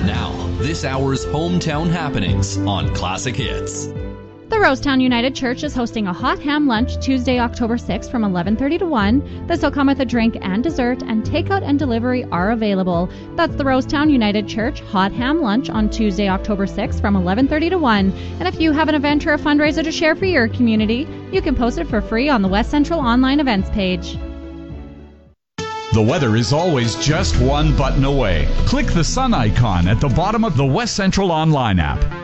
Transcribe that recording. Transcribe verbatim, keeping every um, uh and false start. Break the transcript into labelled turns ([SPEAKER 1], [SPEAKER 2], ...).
[SPEAKER 1] Now, this hour's hometown happenings on Classic Hits.
[SPEAKER 2] The Rosetown United Church is hosting a hot ham lunch Tuesday, October sixth from eleven thirty to one. This will come with a drink and dessert, and takeout and delivery are available. That's the Rosetown United Church hot ham lunch on Tuesday, October sixth from eleven thirty to one. And if you have an event or a fundraiser to share for your community, you can post it for free on the West Central online events page.
[SPEAKER 3] The weather is always just one button away. Click the sun icon at the bottom of the West Central online app.